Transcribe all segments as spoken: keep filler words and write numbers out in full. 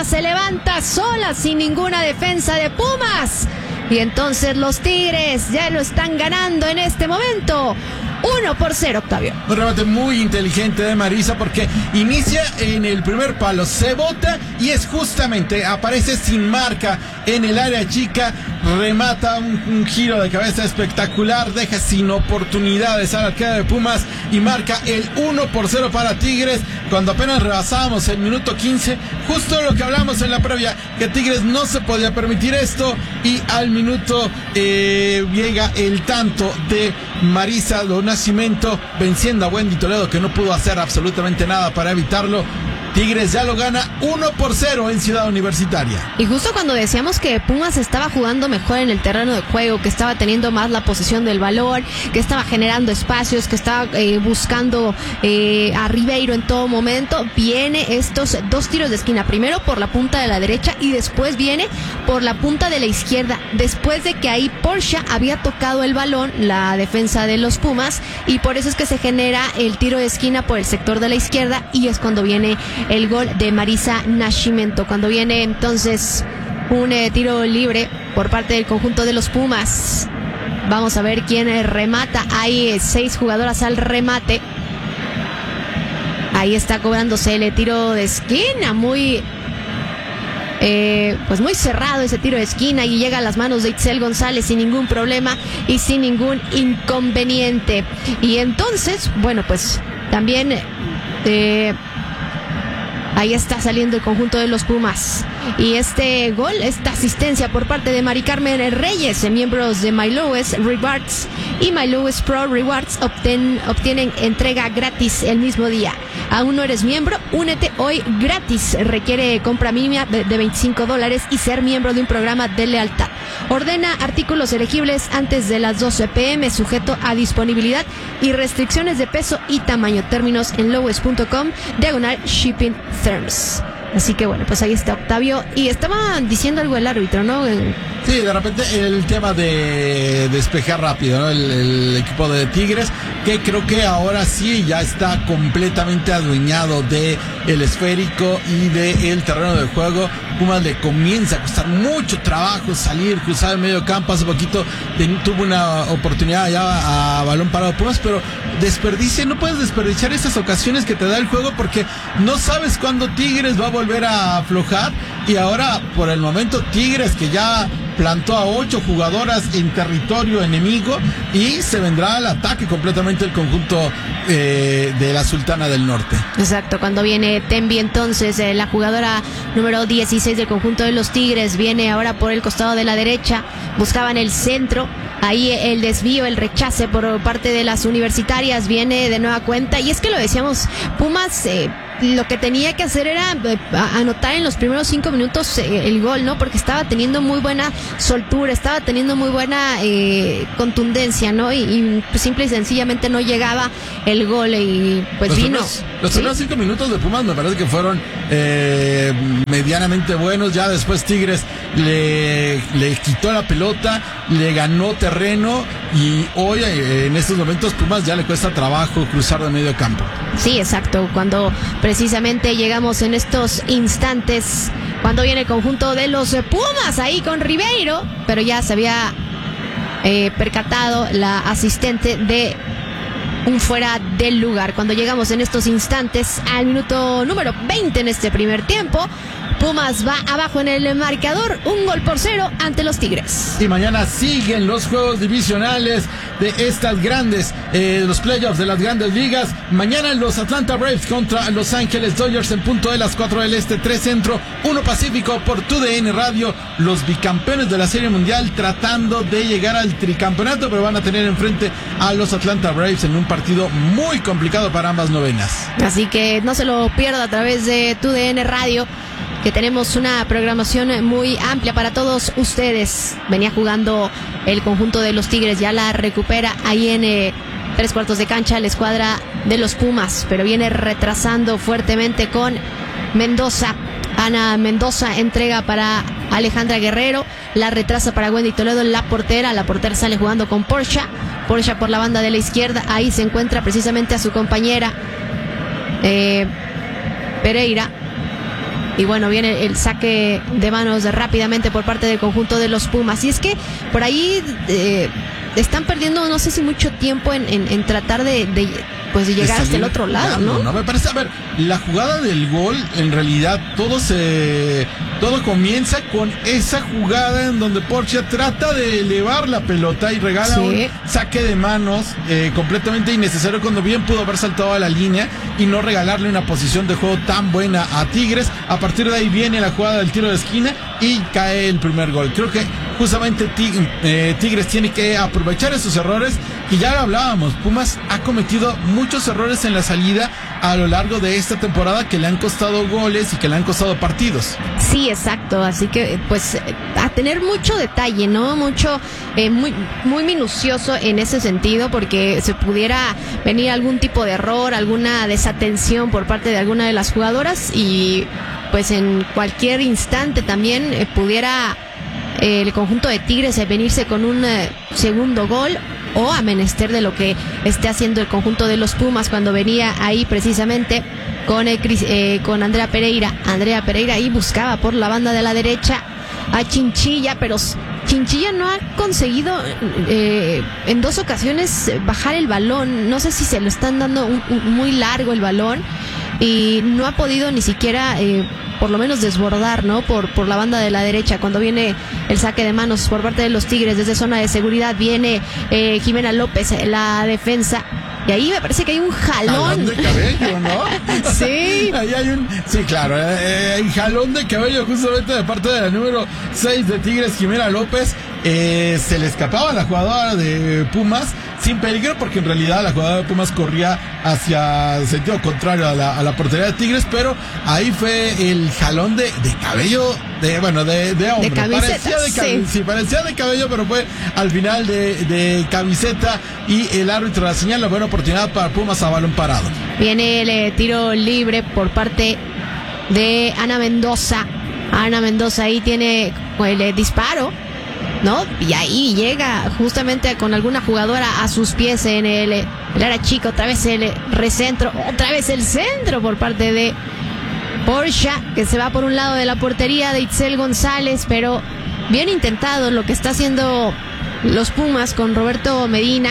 pelota se levanta sola, sin ninguna defensa de Pumas. Y entonces los Tigres ya lo están ganando en este momento. uno por cero, Octavio. Un remate muy inteligente de Marisa porque inicia en el primer palo, se bota y es justamente, aparece sin marca en el área chica, remata un, un giro de cabeza espectacular, deja sin oportunidades a la arquera de Pumas y marca el uno por cero para Tigres cuando apenas rebasábamos el minuto quince, justo lo que hablamos en la previa, que Tigres no se podía permitir esto y al minuto eh, llega el tanto de Marisa Nacimiento venciendo a Wendy Toledo, que no pudo hacer absolutamente nada para evitarlo. Tigres ya lo gana uno por cero en Ciudad Universitaria. Y justo cuando decíamos que Pumas estaba jugando mejor en el terreno de juego, que estaba teniendo más la posesión del balón, que estaba generando espacios, que estaba eh, buscando eh, a Ribeiro en todo momento, viene estos dos tiros de esquina, primero por la punta de la derecha y después viene por la punta de la izquierda, después de que ahí Porsche había tocado el balón, la defensa de los Pumas, y por eso es que se genera el tiro de esquina por el sector de la izquierda y es cuando viene el gol de Marisa Nacimiento, cuando viene entonces un eh, tiro libre por parte del conjunto de los Pumas. Vamos a ver quién eh, remata. Hay eh, seis jugadoras al remate. Ahí está cobrándose el tiro de esquina, muy eh, pues muy cerrado ese tiro de esquina y llega a las manos de Itzel González sin ningún problema y sin ningún inconveniente. Y entonces, bueno, pues también eh, ahí está saliendo el conjunto de los Pumas. Y este gol, esta asistencia por parte de Mari Carmen Reyes, miembros de My Lowest Rewards y My Lowest Pro Rewards obtén, obtienen entrega gratis el mismo día. Aún no eres miembro, únete hoy gratis. Requiere compra mínima de veinticinco dólares y ser miembro de un programa de lealtad. Ordena artículos elegibles antes de las doce pm, sujeto a disponibilidad y restricciones de peso y tamaño. Términos en lowest punto com, diagonal shipping terms. Así que bueno, pues ahí está Octavio. Y estaban diciendo algo el árbitro, ¿no? Sí, de repente el tema de despejar rápido, ¿no? El, el equipo de Tigres, que creo que ahora sí ya está completamente adueñado de el esférico y de el terreno de juego. Pumas le comienza a costar mucho trabajo salir, cruzar el medio campo. Hace poquito tuvo una oportunidad ya a balón parado Pumas, pero desperdicia, no puedes desperdiciar esas ocasiones que te da el juego porque no sabes cuándo Tigres va a volver a aflojar. Y ahora, por el momento, Tigres que ya plantó a ocho jugadoras en territorio enemigo y se vendrá al ataque completamente el conjunto eh, de la Sultana del Norte. Exacto, cuando viene Tembi entonces, eh, la jugadora número dieciséis del conjunto de los Tigres, viene ahora por el costado de la derecha, buscaban el centro, ahí el desvío, el rechace por parte de las universitarias, viene de nueva cuenta, y es que lo decíamos, Pumas eh, lo que tenía que hacer era eh, anotar en los primeros cinco minutos eh, el gol, ¿no? Porque estaba teniendo muy buena soltura, estaba teniendo muy buena eh, contundencia, ¿no? Y, y pues, simple y sencillamente no llegaba el gol y pues los vino. Primeros, los ¿sí? primeros cinco minutos de Pumas me parece que fueron eh, medianamente buenos. Ya después Tigres le, le quitó la pelota, le ganó terreno y hoy eh, en estos momentos Pumas ya le cuesta trabajo cruzar de medio campo. Sí, exacto, cuando precisamente llegamos en estos instantes, cuando viene el conjunto de los Pumas ahí con Ribeiro, pero ya se había eh, percatado la asistente de un fuera del lugar. Cuando llegamos en estos instantes al minuto número veinte en este primer tiempo, Pumas va abajo en el marcador, un gol por cero ante los Tigres. Y mañana siguen los juegos divisionales de estas grandes, eh, los playoffs de las grandes ligas. Mañana los Atlanta Braves contra Los Ángeles Dodgers en punto de las cuatro del este, tres centro, uno pacífico por T U D N Radio. Los bicampeones de la Serie Mundial tratando de llegar al tricampeonato, pero van a tener enfrente a los Atlanta Braves en un partido muy complicado para ambas novenas. Así que no se lo pierda a través de T U D N Radio, que tenemos una programación muy amplia para todos ustedes. Venía jugando el conjunto de los Tigres, ya la recupera ahí en eh, tres cuartos de cancha la escuadra de los Pumas, pero viene retrasando fuertemente con Mendoza. Ana Mendoza entrega para Alejandra Guerrero, la retrasa para Wendy Toledo, la portera, la portera sale jugando con Porsche, Porsche por la banda de la izquierda, ahí se encuentra precisamente a su compañera eh, Pereira. y bueno, viene el saque de manos rápidamente por parte del conjunto de los Pumas. Y es que por ahí eh, están perdiendo, no sé si mucho tiempo en, en, en tratar de, de pues de llegar hasta el otro lado, ¿no? No me parece, a ver, la jugada del gol, en realidad todo se todo comienza con esa jugada en donde Porcia trata de elevar la pelota y regala sí. un saque de manos eh, completamente innecesario, cuando bien pudo haber saltado a la línea y no regalarle una posición de juego tan buena a Tigres. A partir de ahí viene la jugada del tiro de esquina y cae el primer gol. Creo que justamente Tigres tiene que aprovechar esos errores, y ya lo hablábamos, Pumas ha cometido muchos errores en la salida a lo largo de esta temporada que le han costado goles y que le han costado partidos. Sí, exacto, así que pues a tener mucho detalle, ¿no? Mucho, eh, muy, muy minucioso en ese sentido, porque se pudiera venir algún tipo de error, alguna desatención por parte de alguna de las jugadoras, y pues en cualquier instante también eh, pudiera eh, el conjunto de Tigres eh, venirse con un eh, segundo gol, o a menester de lo que esté haciendo el conjunto de los Pumas, cuando venía ahí precisamente con, el, eh, con Andrea Pereira. Andrea Pereira ahí buscaba por la banda de la derecha a Chinchilla, pero Chinchilla no ha conseguido eh, en dos ocasiones bajar el balón. No sé si se lo están dando un, un, muy largo el balón, y no ha podido ni siquiera eh, por lo menos desbordar, ¿no? Por, por la banda de la derecha. Cuando viene el saque de manos por parte de los Tigres desde zona de seguridad, viene eh, Jimena López, la defensa, y ahí me parece que hay un jalón. Jalón de cabello, ¿no? Sí. Ahí hay un, sí, claro, eh, hay jalón de cabello justamente de parte de la número seis de Tigres, Jimena López. Eh, se le escapaba la jugadora de Pumas sin peligro, porque en realidad la jugadora de Pumas corría hacia el sentido contrario a la, a la portería de Tigres, pero ahí fue el jalón de, de cabello, de bueno, de, de hombre. De camiseta, parecía de cabello, sí. sí, parecía de cabello, pero fue al final de, de camiseta, y el árbitro la señala. Buena oportunidad para Pumas a balón parado. Viene el eh, tiro libre por parte de Ana Mendoza. Ana Mendoza ahí tiene el eh, disparo, ¿no? Y ahí llega justamente con alguna jugadora a sus pies en el, el área chica. Otra vez el recentro, otra vez el centro por parte de Porcia, que se va por un lado de la portería de Itzel González, pero bien intentado lo que está haciendo los Pumas con Roberto Medina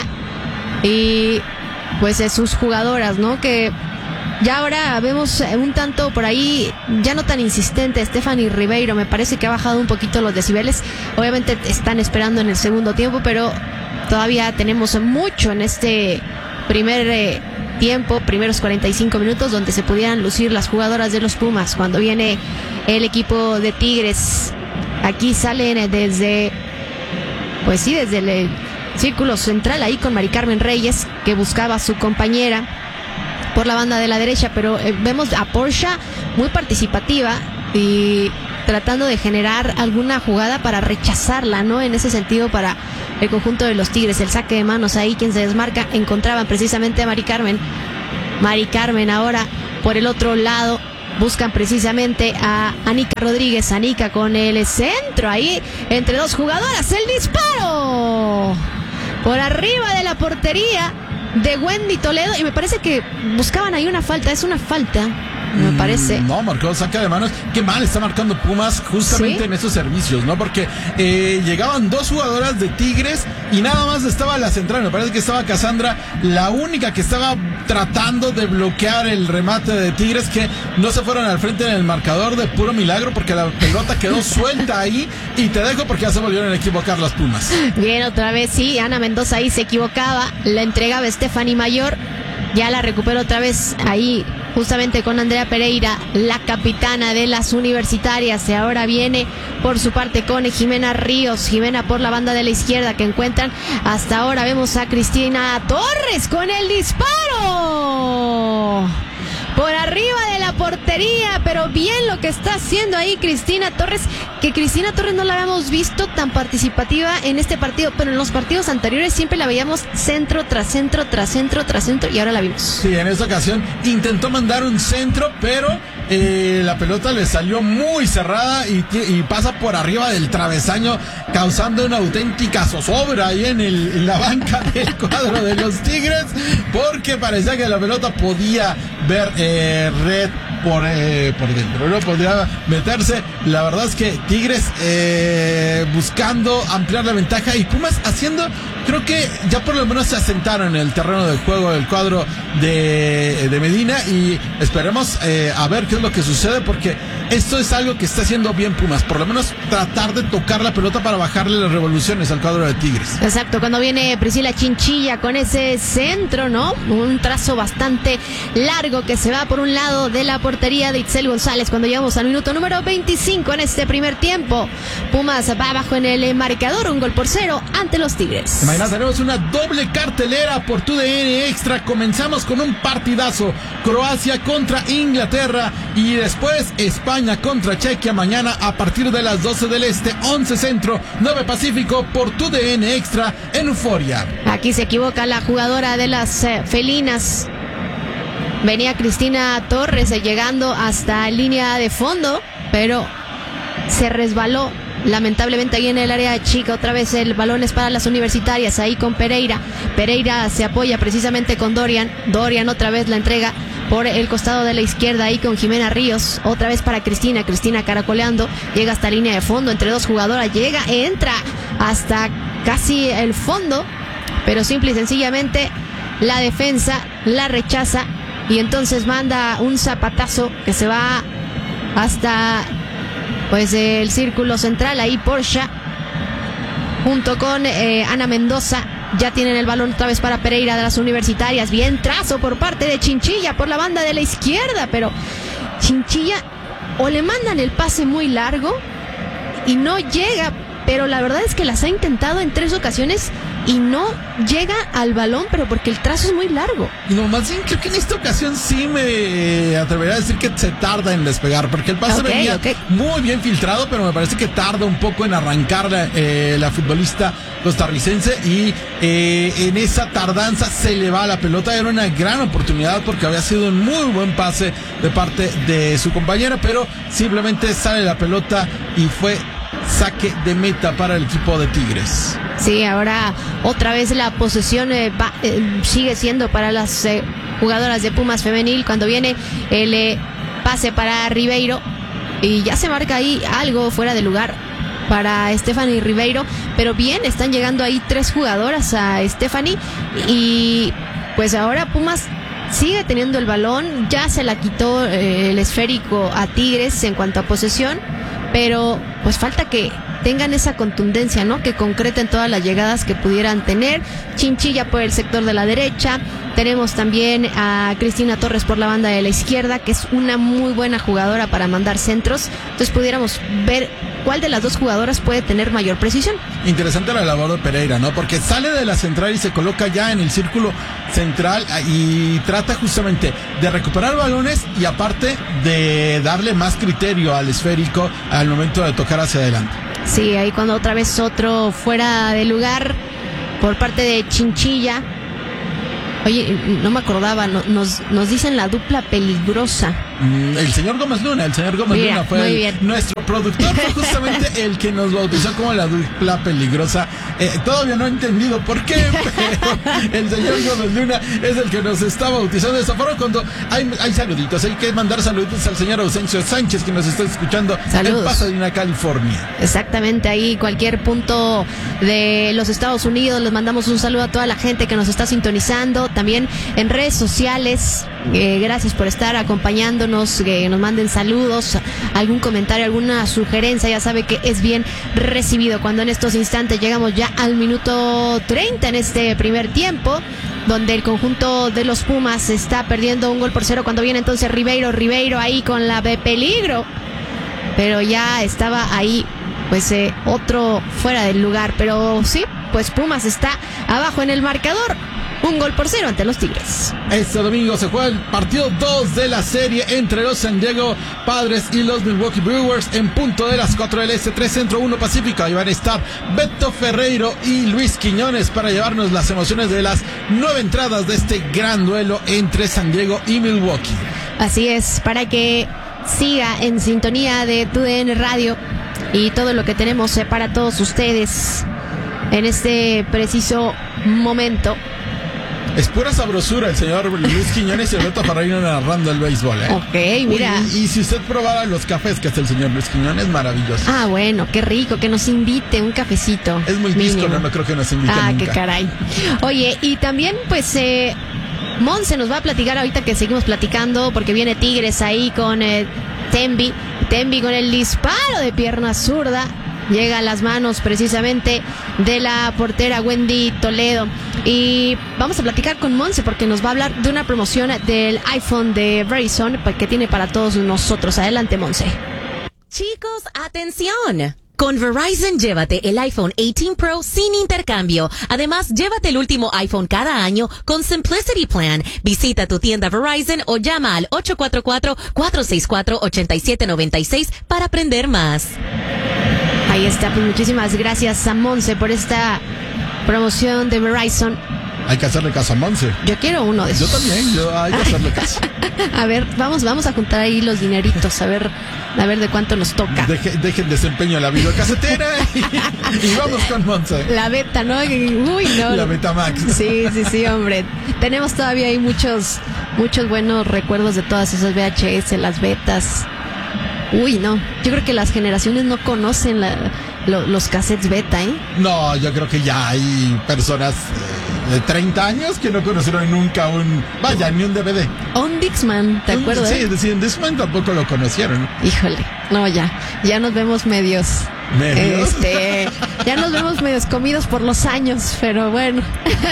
y pues de sus jugadoras, ¿no? Que ya ahora vemos un tanto por ahí, ya no tan insistente, Stephanie Ribeiro. Me parece que ha bajado un poquito los decibeles. Obviamente están esperando en el segundo tiempo, pero todavía tenemos mucho en este primer eh, tiempo, primeros cuarenta y cinco minutos, donde se pudieran lucir las jugadoras de los Pumas. Cuando viene el equipo de Tigres, aquí salen desde, pues sí, desde el círculo central, ahí con Mari Carmen Reyes, que buscaba a su compañera por la banda de la derecha, pero eh, vemos a Porcia muy participativa y tratando de generar alguna jugada para rechazarla, ¿no? En ese sentido, para el conjunto de los Tigres, el saque de manos ahí, quien se desmarca, encontraban precisamente a Mari Carmen. Mari Carmen ahora por el otro lado, buscan precisamente a Anica Rodríguez. Anica con el centro ahí entre dos jugadoras, el disparo por arriba de la portería de Wendy Toledo, y me parece que buscaban ahí una falta. Es una falta, me parece. Mm, no, marcó saque de manos. Qué mal está marcando Pumas justamente ¿sí? en esos servicios, ¿no? Porque eh, llegaban dos jugadoras de Tigres y nada más estaba la central. Me parece que estaba Cassandra, la única que estaba tratando de bloquear el remate de Tigres, que no se fueron al frente en el marcador de puro milagro, porque la pelota quedó suelta ahí. Y te dejo porque ya se volvieron a equivocar las Pumas. Bien, otra vez sí, Ana Mendoza ahí se equivocaba, la entregaba Stephanie Mayor, ya la recuperó otra vez ahí justamente con Andrea Pereira, la capitana de las universitarias. Y ahora viene por su parte con Jimena Ríos. Jimena por la banda de la izquierda, que encuentran hasta ahora. Vemos a Cristina Torres con el disparo por arriba de la portería, pero bien lo que está haciendo ahí Cristina Torres, que Cristina Torres no la habíamos visto tan participativa en este partido, pero en los partidos anteriores siempre la veíamos centro tras centro, tras centro, tras centro, y ahora la vimos. Sí, en esta ocasión intentó mandar un centro, pero eh, la pelota le salió muy cerrada y, y pasa por arriba del travesaño, causando una auténtica zozobra ahí en, el, en la banca del cuadro de los Tigres, porque parecía que la pelota podía ver eh, red por, eh, por dentro, no podría meterse. La verdad es que Tigres eh, buscando ampliar la ventaja y Pumas haciendo, creo que ya por lo menos se asentaron en el terreno de juego del cuadro de, de Medina y esperemos eh, a ver qué es lo que sucede, porque esto es algo que está haciendo bien Pumas, por lo menos tratar de tocar la pelota para bajarle las revoluciones al cuadro de Tigres. Exacto, cuando viene Priscila Chinchilla con ese centro, ¿no? Un trazo bastante largo que se va por un lado de la portería de Itzel González cuando llegamos al minuto número veinticinco en este primer tiempo. Pumas va abajo en el marcador, un gol por cero ante los Tigres. Mañana tenemos una doble cartelera por Tu D N Extra. Comenzamos con un partidazo, Croacia contra Inglaterra y después España contra Chequia mañana a partir de las doce del Este, once Centro, nueve Pacífico por Tu D N Extra en Euforia. Aquí se equivoca la jugadora de las eh, felinas. Venía Cristina Torres eh, llegando hasta línea de fondo, pero se resbaló lamentablemente ahí en el área chica. Otra vez el balón es para las universitarias, ahí con Pereira. Pereira se apoya precisamente con Dorian. Dorian otra vez la entrega por el costado de la izquierda ahí con Jimena Ríos. Otra vez para Cristina. Cristina caracoleando. Llega hasta línea de fondo entre dos jugadoras. Llega, entra hasta casi el fondo. Pero simple y sencillamente la defensa la rechaza. Y entonces manda un zapatazo que se va hasta pues el círculo central. Ahí Porsche junto con eh, Ana Mendoza. Ya tienen el balón otra vez para Pereira de las universitarias. Bien trazo por parte de Chinchilla por la banda de la izquierda. Pero Chinchilla o le mandan el pase muy largo y no llega. Pero la verdad es que las ha intentado en tres ocasiones y no llega al balón, pero porque el trazo es muy largo. No, más bien creo que en esta ocasión sí me atrevería a decir que se tarda en despegar, porque el pase okay, venía okay. muy bien filtrado, pero me parece que tarda un poco en arrancar la, eh, la futbolista costarricense y eh, en esa tardanza se le va la pelota. Era una gran oportunidad porque había sido un muy buen pase de parte de su compañera, pero simplemente sale la pelota y fue saque de meta para el equipo de Tigres. Sí, ahora otra vez la posesión eh, va, eh, sigue siendo para las eh, jugadoras de Pumas femenil cuando viene el eh, pase para Ribeiro y ya se marca ahí algo fuera de lugar para Stephanie Ribeiro, pero bien, están llegando ahí tres jugadoras a Stephanie y pues ahora Pumas sigue teniendo el balón, ya se la quitó eh, el esférico a Tigres en cuanto a posesión, pero pues falta que tengan esa contundencia, ¿no? Que concreten todas las llegadas que pudieran tener. Chinchilla por el sector de la derecha. Tenemos también a Cristina Torres por la banda de la izquierda, que es una muy buena jugadora para mandar centros. Entonces pudiéramos ver cuál de las dos jugadoras puede tener mayor precisión. Interesante la labor de Pereira, ¿no? Porque sale de la central y se coloca ya en el círculo central y trata justamente de recuperar balones y aparte de darle más criterio al esférico al momento de tocar hacia adelante. Sí, ahí cuando otra vez otro fuera de lugar por parte de Chinchilla. Oye, no me acordaba, no, nos, nos dicen la dupla peligrosa. Mm, el señor Gómez Luna, el señor Gómez Mira, Luna fue el, nuestro productor, fue justamente el que nos bautizó como la dupla peligrosa. Eh, todavía no he entendido por qué, pero el señor Gómez Luna es el que nos está bautizando de esa forma. Cuando hay, hay saluditos, hay que mandar saluditos al señor Ausencio Sánchez que nos está escuchando. Saludos. En Pasadena, California. Exactamente, ahí cualquier punto de los Estados Unidos les mandamos un saludo a toda la gente que nos está sintonizando. También en redes sociales, eh, gracias por estar acompañándonos, que nos manden saludos, algún comentario, alguna sugerencia, ya sabe que es bien recibido. Cuando en estos instantes llegamos ya al minuto treinta en este primer tiempo, donde el conjunto de los Pumas está perdiendo un gol por cero, cuando viene entonces Ribeiro, Ribeiro ahí con la de peligro, pero ya estaba ahí pues eh, otro fuera del lugar, pero sí, pues Pumas está abajo en el marcador. Un gol por cero ante los Tigres. Este domingo se juega el partido dos de la serie entre los San Diego Padres y los Milwaukee Brewers en punto de las cuatro del Este, tres Centro, uno Pacífico. Ahí van a estar Beto Ferreiro y Luis Quiñones para llevarnos las emociones de las nueve entradas de este gran duelo entre San Diego y Milwaukee. Así es, para que siga en sintonía de Tu D N Radio y todo lo que tenemos para todos ustedes en este preciso momento. Es pura sabrosura el señor Luis Quiñones y Alberto Ferreira narrando el béisbol, ¿eh? Ok, mira. Y, y si usted probara los cafés que hace el señor Luis Quiñones, maravilloso. Ah, bueno, qué rico, que nos invite un cafecito. Es muy disco, no, no creo que nos invite ah, nunca. Ah, qué caray. Oye, y también, pues, eh, Monse nos va a platicar ahorita que seguimos platicando, porque viene Tigres ahí con eh, Tembi. Tembi con el disparo de pierna zurda. Llega a las manos precisamente de la portera Wendy Toledo. Y vamos a platicar con Monse porque nos va a hablar de una promoción del iPhone de Verizon que tiene para todos nosotros. Adelante, Monse. Chicos, atención. Con Verizon, llévate el iPhone dieciocho Pro sin intercambio. Además, llévate el último iPhone cada año con Simplicity Plan. Visita tu tienda Verizon o llama al ocho cuatro cuatro, cuatro seis cuatro, ocho siete nueve seis para aprender más. Ahí está, pues muchísimas gracias a Monse por esta promoción de Verizon. Hay que hacerle caso a Monse. Yo quiero uno de esos. Yo también, yo hay que hacerle caso. A ver, vamos, vamos a juntar ahí los dineritos, a ver, a ver de cuánto nos toca. Deje, deje el desempeño la videocasetera y, y vamos con Monse. La beta, ¿no? Uy, no. La beta Max. Sí, sí, sí, hombre. Tenemos todavía ahí muchos, muchos buenos recuerdos de todas esas V H S, las betas. Uy, no. Yo creo que las generaciones no conocen la, lo, los cassettes beta, ¿eh? No, yo creo que ya hay personas eh, de treinta años que no conocieron nunca un... Vaya, ni un D V D. Un Dixman, ¿te un, acuerdas? Sí, sí, un Dixman tampoco lo conocieron. Híjole, no, ya. Ya nos vemos medios... ¿Medios? Este, ya nos vemos medios comidos por los años, pero bueno.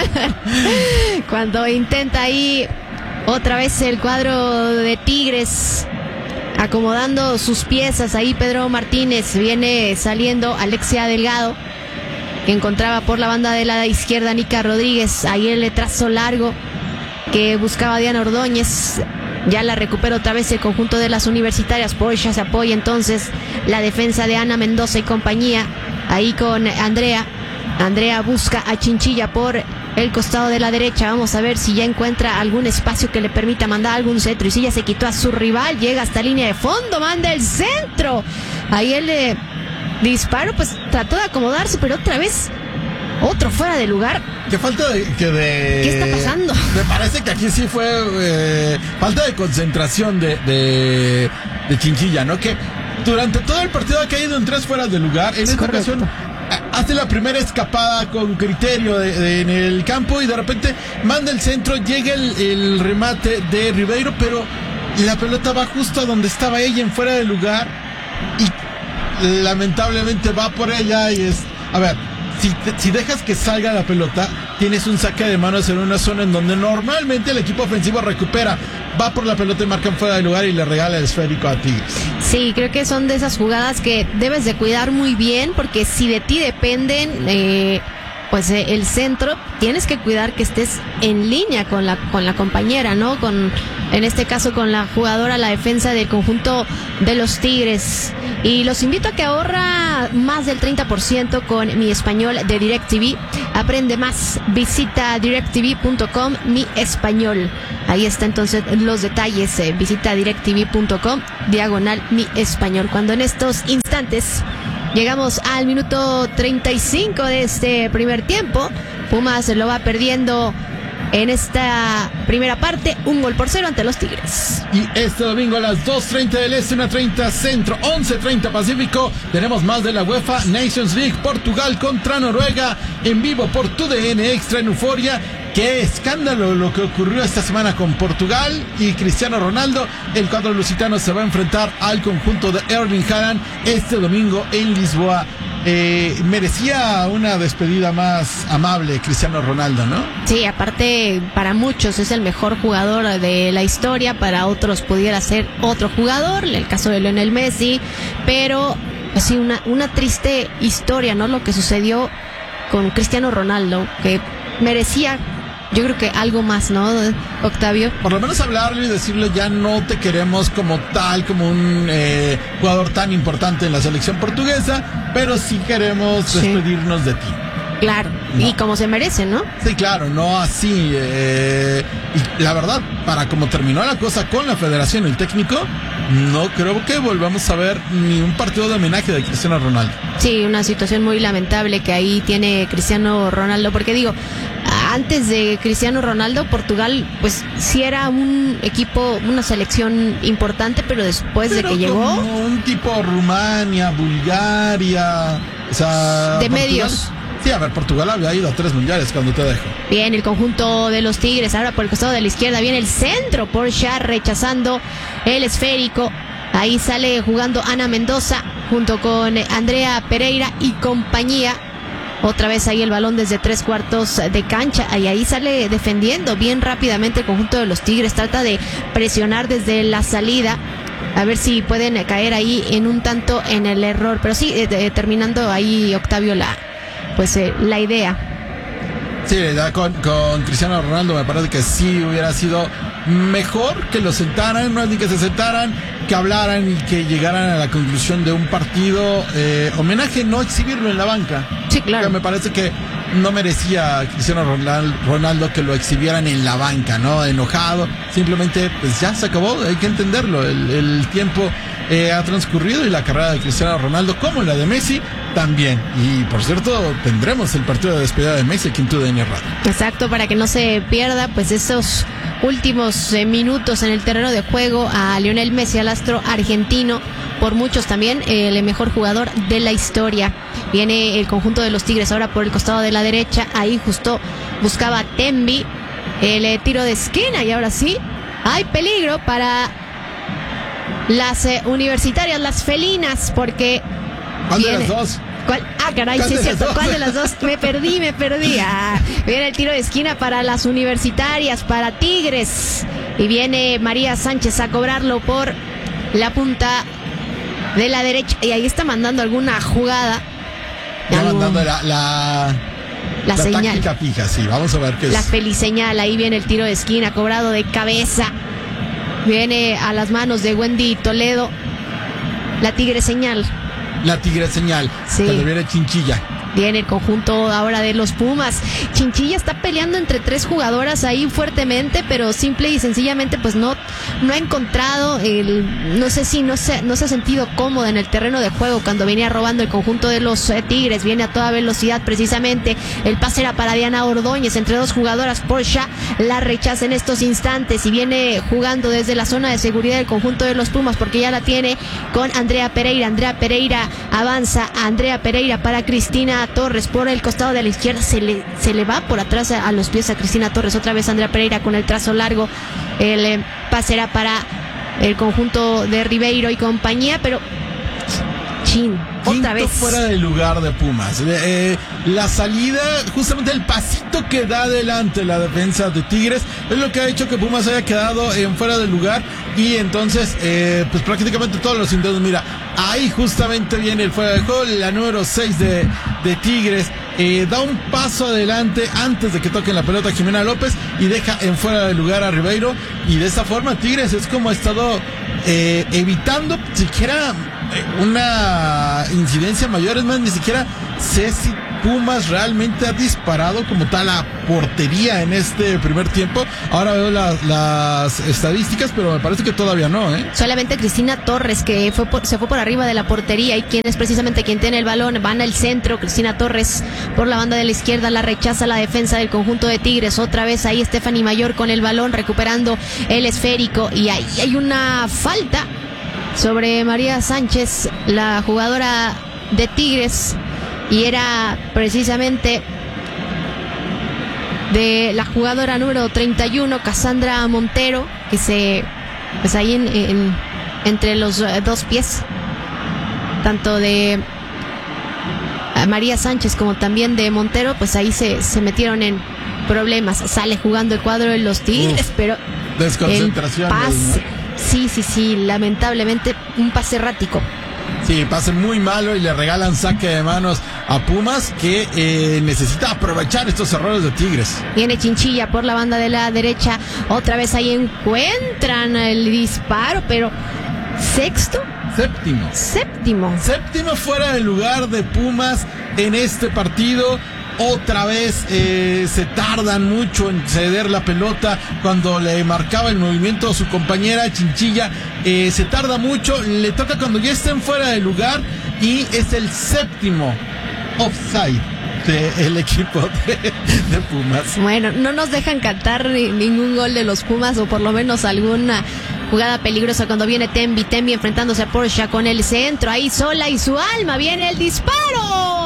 Cuando intenta ahí otra vez el cuadro de Tigres... acomodando sus piezas ahí Pedro Martínez, viene saliendo Alexia Delgado, que encontraba por la banda de la izquierda Nica Rodríguez, ahí el trazo largo que buscaba Diana Ordóñez, ya la recupera otra vez el conjunto de las universitarias, por ella se apoya entonces la defensa de Ana Mendoza y compañía, ahí con Andrea, Andrea busca a Chinchilla por el costado de la derecha, vamos a ver si ya encuentra algún espacio que le permita mandar algún centro, y si ya se quitó a su rival, llega hasta línea de fondo, manda el centro, ahí el eh, disparo, pues trató de acomodarse, pero otra vez, otro fuera de lugar. ¿Qué falta de, que de... ¿Qué está pasando? Me parece que aquí sí fue eh, falta de concentración de, de, de Chinchilla, ¿no? Que durante todo el partido ha caído en tres fueras de lugar, en es esta correcto. ocasión hace la primera escapada con criterio de, de, en el campo y de repente manda el centro, llega el, el remate de Ribeiro, pero la pelota va justo a donde estaba ella en fuera de lugar y lamentablemente va por ella y es, a ver, si, te, si dejas que salga la pelota, tienes un saque de manos en una zona en donde normalmente el equipo ofensivo recupera, va por la pelota y marcan fuera de lugar y le regala el esférico a Tigres. Sí, creo que son de esas jugadas que debes de cuidar muy bien, porque si de ti dependen, eh, pues eh, el centro, tienes que cuidar que estés en línea con la con la compañera, ¿no? Con, en este caso, con la jugadora, la defensa del conjunto de los Tigres. Y los invito a que ahorra más del treinta por ciento con Mi Español de DirecTV. Aprende más, visita direct t v punto com, Mi Español. Ahí está entonces los detalles. Eh, visita direct t v punto com, diagonal Mi Español. Cuando en estos instantes llegamos al minuto treinta y cinco de este primer tiempo, Pumas lo va perdiendo en esta primera parte, un gol por cero ante los Tigres. Y este domingo a las dos treinta del Este, una treinta Centro, once treinta Pacífico, tenemos más de la UEFA Nations League, Portugal contra Noruega, en vivo por tu D N Extra en Euforia. Qué escándalo lo que ocurrió esta semana con Portugal y Cristiano Ronaldo. El cuadro lusitano se va a enfrentar al conjunto de Erling Haaland este domingo en Lisboa. Eh, merecía una despedida más amable Cristiano Ronaldo, ¿no? Sí, aparte para muchos es el mejor jugador de la historia, para otros pudiera ser otro jugador, el caso de Lionel Messi, pero pues sí, una, una triste historia, ¿no? Lo que sucedió con Cristiano Ronaldo, que merecía, yo creo que algo más, ¿no, Octavio? Por lo menos hablarle y decirle ya no te queremos como tal, como un eh, jugador tan importante en la selección portuguesa, pero sí queremos Sí. despedirnos de ti. Claro, No. y como se merece, ¿no? Sí, claro, no así. Eh, y la verdad, para como terminó la cosa con la federación, el técnico, no creo que volvamos a ver ni un partido de homenaje de Cristiano Ronaldo. Sí, una situación muy lamentable que ahí tiene Cristiano Ronaldo, porque digo, antes de Cristiano Ronaldo, Portugal, pues sí era un equipo, una selección importante, pero después Pero de que llegó... como un tipo Rumania, Bulgaria, o sea... De Portugal, medios. Sí, a ver, Portugal había ido a tres mundiales cuando te dejo. Bien, el conjunto de los Tigres, ahora por el costado de la izquierda viene el centro por Shah, rechazando el esférico. Ahí sale jugando Ana Mendoza junto con Andrea Pereira y compañía. Otra vez ahí el balón desde tres cuartos de cancha. Y ahí sale defendiendo bien rápidamente el conjunto de los Tigres. Trata de presionar desde la salida. A ver si pueden caer ahí en un tanto en el error. Pero sí, eh, terminando ahí, Octavio, la, pues, eh, la idea. Sí, ya con, con Cristiano Ronaldo me parece que sí hubiera sido mejor que lo sentaran, no es ni que se sentaran, que hablaran y que llegaran a la conclusión de un partido. Eh, homenaje, no exhibirlo en la banca. Sí, claro. Me parece que no merecía Cristiano Ronaldo que lo exhibieran en la banca, ¿no? Enojado, simplemente pues ya se acabó, hay que entenderlo, el, el tiempo eh, ha transcurrido y la carrera de Cristiano Ronaldo, como la de Messi, también. Y por cierto, tendremos el partido de despedida de Messi aquí en tu D N Radio. Exacto, para que no se pierda pues esos últimos eh, minutos en el terreno de juego a Lionel Messi, al astro argentino, por muchos también eh, el mejor jugador de la historia. Viene el conjunto de los Tigres ahora por el costado de la derecha, ahí justo buscaba Tembi el eh, tiro de esquina y ahora sí hay peligro para las eh, universitarias, las felinas, porque ¿cuál viene... de las dos? ¿Cuál? Ah, caray, ¿Cuál sí de es cierto. las dos? ¿Cuál de las dos? Me perdí, me perdí. Ah, viene el tiro de esquina para las universitarias, para Tigres. Y viene María Sánchez a cobrarlo por la punta de la derecha. Y ahí está mandando alguna jugada. Ya Algo- mandando la, la, La señal. táctica fija, sí, vamos a ver qué es. La feliz señal. Ahí viene el tiro de esquina, cobrado de cabeza. Viene a las manos de Wendy Toledo. La tigre señal. La tigre señal, Sí. cuando viene Chinchilla. Viene el conjunto ahora de los Pumas. Chinchilla está peleando entre tres jugadoras ahí fuertemente, pero simple y sencillamente pues no, no ha encontrado el, no sé si no se, no se ha sentido cómoda en el terreno de juego cuando venía robando el conjunto de los eh, Tigres. Viene a toda velocidad precisamente. El pase era para Diana Ordóñez entre dos jugadoras. Porsche la rechaza en estos instantes y viene jugando desde la zona de seguridad del conjunto de los Pumas porque ya la tiene con Andrea Pereira. Andrea Pereira avanza. Andrea Pereira para Cristina Torres por el costado de la izquierda, se le, se le va por atrás a, a los pies a Cristina Torres. Otra vez Andrea Pereira con el trazo largo. El eh, pase era para el conjunto de Ribeiro y compañía, pero chin, otra Quinto vez fuera del lugar de Pumas. Eh, la salida, justamente el pasito que da adelante la defensa de Tigres, es lo que ha hecho que Pumas haya quedado en fuera del lugar. Y entonces, eh, pues prácticamente todos los intentos, mira, ahí justamente viene el fuera de juego, la número seis de, de Tigres. Eh, da un paso adelante antes de que toquen la pelota Jimena López y deja en fuera de lugar a Ribeiro. Y de esa forma Tigres es como ha estado eh, evitando siquiera eh, una incidencia mayor. Es más, ni siquiera sé si Pumas realmente ha disparado como tal a portería en este primer tiempo. Ahora veo las, las estadísticas, pero me parece que todavía no, ¿eh? solamente Cristina Torres, que fue por, se fue por arriba de la portería, y quien es precisamente quien tiene el balón. Van al centro, Cristina Torres por la banda de la izquierda, la rechaza la defensa del conjunto de Tigres. Otra vez ahí Stephanie Mayor con el balón, recuperando el esférico, y ahí hay una falta sobre María Sánchez, la jugadora de Tigres, y era precisamente de la jugadora número treinta y uno, Cassandra Montero, que se, pues ahí en, en, entre los eh, dos pies, tanto de eh, María Sánchez como también de Montero, pues ahí se, se metieron en problemas. Sale jugando el cuadro de los Tigres, Uf, pero desconcentración, el pase, ¿no? sí, sí, sí, lamentablemente un pase errático. Sí, pase muy malo y le regalan saque de manos a Pumas, que eh, necesita aprovechar estos errores de Tigres. Viene Chinchilla por la banda de la derecha. Otra vez ahí encuentran el disparo, pero sexto, Séptimo. séptimo. Séptimo fuera del lugar de Pumas en este partido. Otra vez eh, se tardan mucho en ceder la pelota cuando le marcaba el movimiento a su compañera Chinchilla. Eh, se tarda mucho, le toca cuando ya estén fuera del lugar y es el séptimo offside del equipo de, de Pumas. Bueno, no nos dejan cantar ni, ningún gol de los Pumas, o por lo menos alguna jugada peligrosa cuando viene Tembi, Tembi enfrentándose a Porsche con el centro, ahí sola y su alma, viene el disparo.